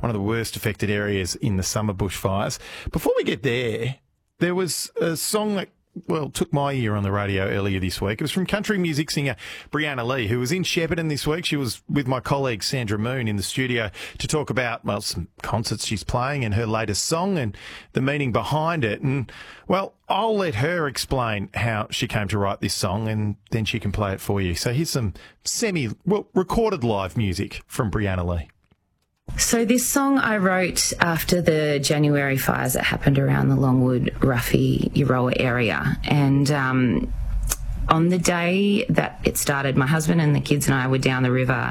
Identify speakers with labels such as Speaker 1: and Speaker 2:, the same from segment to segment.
Speaker 1: one of the worst affected areas in the summer bushfires. Before we get there was a song that, well, took my ear on the radio earlier this week. It was from country music singer Brianna Lee, who was in Shepparton this week. She was with my colleague Sandra Moon in the studio to talk about, well, some concerts she's playing and her latest song and the meaning behind it. And, well, I'll let her explain how she came to write this song and then she can play it for you. So here's some recorded live music from Brianna Lee.
Speaker 2: So this song I wrote after the January fires that happened around the Longwood, Ruffy, Euroa area. And on the day that it started, my husband and the kids and I were down the river,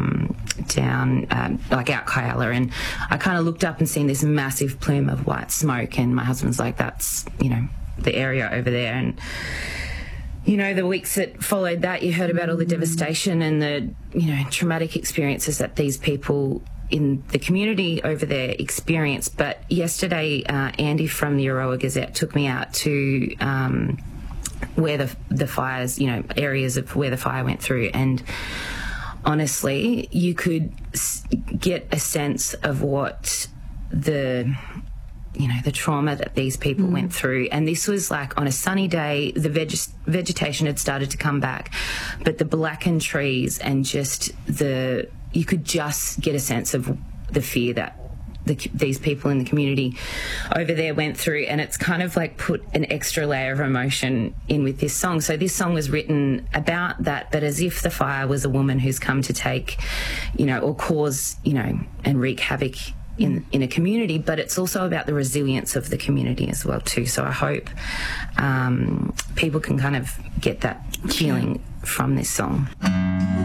Speaker 2: like out Kyalla, and I kind of looked up and seen this massive plume of white smoke, and my husband's like, that's, the area over there. And the weeks that followed that, you heard about all the devastation and the, traumatic experiences that these people in the community over there experienced. But yesterday, Andy from the Euroa Gazette took me out to where the fires, areas of where the fire went through, and honestly, you could get a sense of what the trauma that these people went through. And this was like on a sunny day, the vegetation had started to come back, but the blackened trees and just you could just get a sense of the fear that these people in the community over there went through. And it's kind of like put an extra layer of emotion in with this song. So this song was written about that, but as if the fire was a woman who's come to take, or cause, and wreak havoc in a community, but it's also about the resilience of the community as well too. So I hope people can kind of get that feeling from this song.